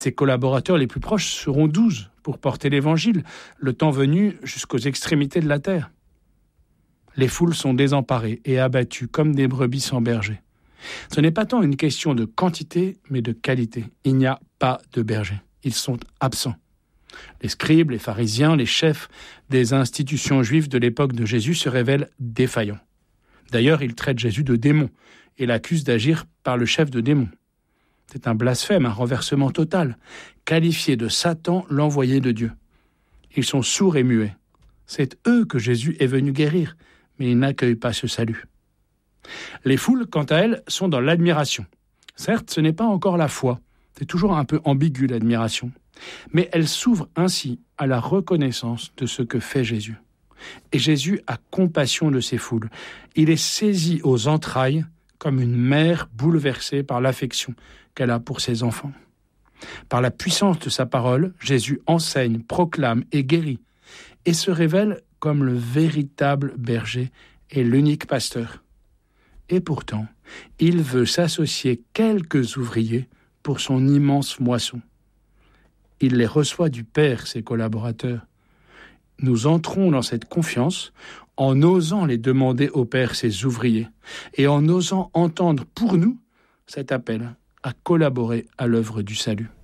Ses collaborateurs les plus proches seront 12 pour porter l'Évangile, le temps venu jusqu'aux extrémités de la terre. Les foules sont désemparées et abattues comme des brebis sans berger. Ce n'est pas tant une question de quantité, mais de qualité. Il n'y a pas de berger. Ils sont absents. Les scribes, les pharisiens, les chefs des institutions juives de l'époque de Jésus se révèlent défaillants. D'ailleurs, ils traitent Jésus de démon et l'accusent d'agir par le chef de démons. C'est un blasphème, un renversement total, qualifié de Satan, l'envoyé de Dieu. Ils sont sourds et muets. C'est eux que Jésus est venu guérir, mais ils n'accueillent pas ce salut. Les foules, quant à elles, sont dans l'admiration. Certes, ce n'est pas encore la foi. C'est toujours un peu ambigu, l'admiration. Mais elles s'ouvrent ainsi à la reconnaissance de ce que fait Jésus. Et Jésus a compassion de ces foules. Il est saisi aux entrailles comme une mère bouleversée par l'affection qu'elle a pour ses enfants. Par la puissance de sa parole, Jésus enseigne, proclame et guérit, et se révèle comme le véritable berger et l'unique pasteur. Et pourtant, il veut s'associer quelques ouvriers pour son immense moisson. Il les reçoit du Père, ses collaborateurs. Nous entrons dans cette confiance en osant les demander au Père, ses ouvriers, et en osant entendre pour nous cet appel à collaborer à l'œuvre du salut.